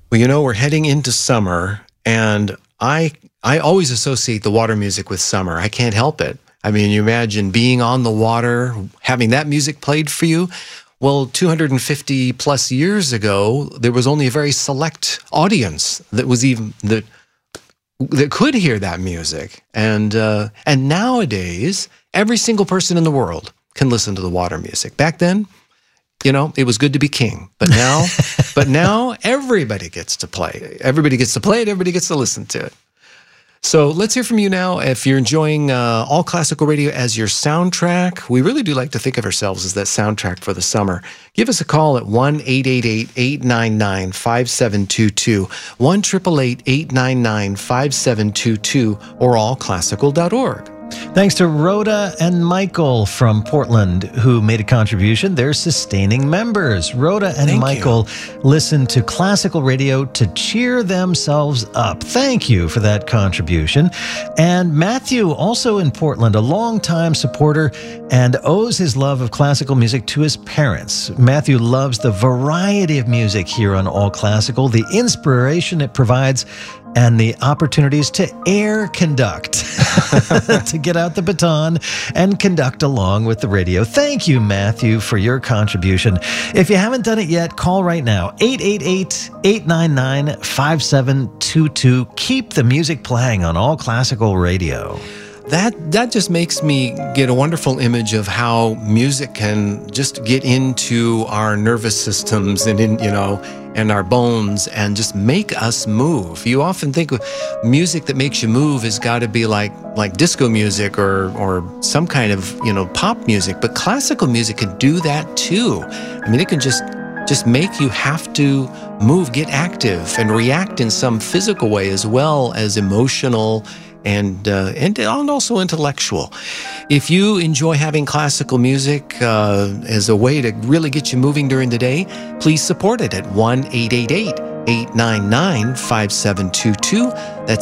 Well, we're heading into summer, and I always associate the water music with summer. I can't help it. I mean, you imagine being on the water, having that music played for you. Well, 250 plus years ago, there was only a very select audience that could hear that music. And nowadays, every single person in the world can listen to the water music. Back then, it was good to be king. But now everybody gets to play. Everybody gets to play it. Everybody gets to listen to it. So let's hear from you now. If you're enjoying All Classical Radio as your soundtrack, we really do like to think of ourselves as that soundtrack for the summer. Give us a call at 1-888-899-5722, 1-888-899-5722, or allclassical.org. Thanks to Rhoda and Michael from Portland, who made a contribution. They're sustaining members. Rhoda and Michael listen to classical radio to cheer themselves up. Thank you for that contribution. And Matthew, also in Portland, a longtime supporter and owes his love of classical music to his parents. Matthew loves the variety of music here on All Classical, the inspiration it provides, and the opportunities to air conduct, to get out the baton and conduct along with the radio. Thank you, Matthew, for your contribution. If you haven't done it yet, call right now, 888-899-5722. Keep the music playing on All Classical Radio. That just makes me get a wonderful image of how music can just get into our nervous systems and and our bones and just make us move. You often think of music that makes you move has got to be like disco music or some kind of pop music, but classical music can do that too. I mean, it can just make you have to move, get active, and react in some physical way as well as emotional and also intellectual. If you enjoy having classical music as a way to really get you moving during the day, please support it at 1-888-899-5722. That's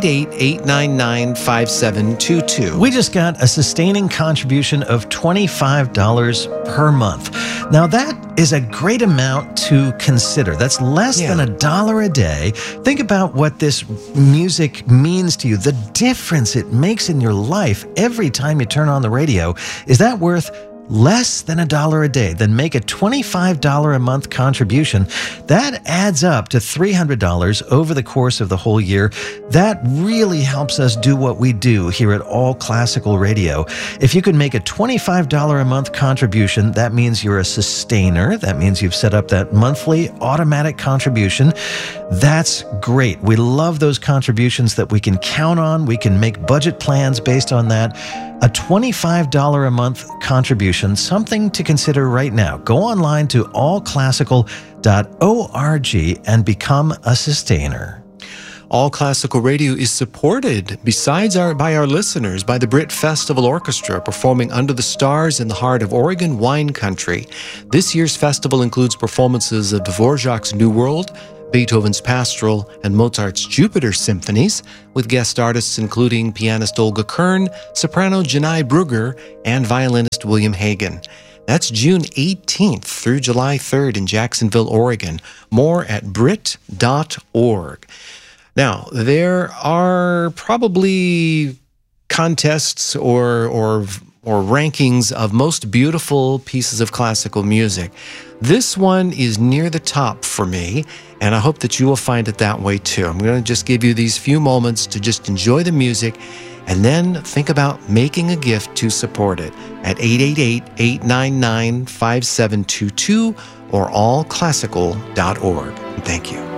888-899-5722. We just got a sustaining contribution of $25 per month. Now, that is a great amount to consider. That's less than $1 a day. Think about what this music means to you, the difference it makes in your life every time you turn on the radio. Is that worth less than $1 a day? Then make a $25 a month contribution. That adds up to $300 over the course of the whole year. That really helps us do what we do here at All Classical Radio. If you can make a $25 a month contribution, that means you're a sustainer. That means you've set up that monthly automatic contribution. That's great. We love those contributions that we can count on. We can make budget plans based on that. A $25 a month contribution, something to consider right now. Go online to allclassical.org and become a sustainer. All Classical Radio is supported, by our listeners, by the Brit Festival Orchestra, performing under the stars in the heart of Oregon wine country. This year's festival includes performances of Dvorak's New World, Beethoven's Pastoral, and Mozart's Jupiter symphonies, with guest artists including pianist Olga Kern, soprano Janai Brugger, and violinist William Hagen. That's June 18th through July 3rd in Jacksonville, Oregon. More at Brit.org. Now, there are probably contests or rankings of most beautiful pieces of classical music. This one is near the top for me, and I hope that you will find it that way too. I'm going to just give you these few moments to just enjoy the music and then think about making a gift to support it at 888-899-5722 or allclassical.org. Thank you.